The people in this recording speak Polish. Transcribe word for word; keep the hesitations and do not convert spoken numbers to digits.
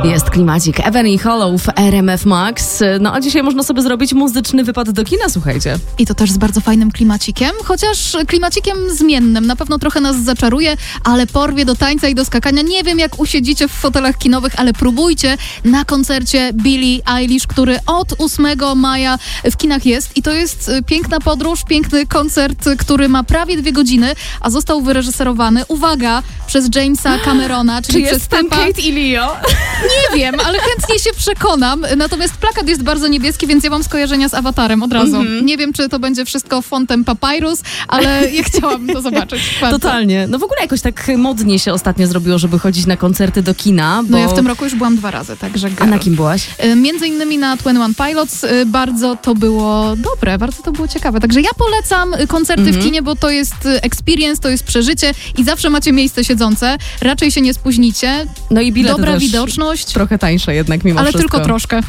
Jest klimacik. Evan i Hollow w R M F Max. No a dzisiaj można sobie zrobić muzyczny wypad do kina, słuchajcie. I to też z bardzo fajnym klimacikiem, chociaż klimacikiem zmiennym. Na pewno trochę nas zaczaruje, ale porwie do tańca i do skakania. Nie wiem, jak usiedzicie w fotelach kinowych, ale próbujcie na koncercie Billie Eilish, który od ósmego maja w kinach jest. I to jest piękna podróż, piękny koncert, który ma prawie dwie godziny, a został wyreżyserowany, uwaga, przez Jamesa Camerona, czyli Czy przez jest tam Peppa. Kate i Leo? Nie wiem, ale chętnie się przekonam. Natomiast plakat jest bardzo niebieski, więc ja mam skojarzenia z Awatarem od razu. Mm-hmm. Nie wiem, czy to będzie wszystko fontem Papyrus, ale ja chciałam to zobaczyć. Bardzo. Totalnie. No w ogóle jakoś tak modnie się ostatnio zrobiło, żeby chodzić na koncerty do kina. Bo... No ja w tym roku już byłam dwa razy, także girl. A na kim byłaś? Między innymi na Twenty One Pilots. Bardzo to było dobre, bardzo to było ciekawe. Także ja polecam koncerty mm-hmm. w kinie, bo to jest experience, to jest przeżycie i zawsze macie miejsce siedzące. Raczej się nie spóźnicie. No i bilety Dobra też widoczność. Trochę tańsze jednak mimo ale wszystko. Ale tylko troszkę.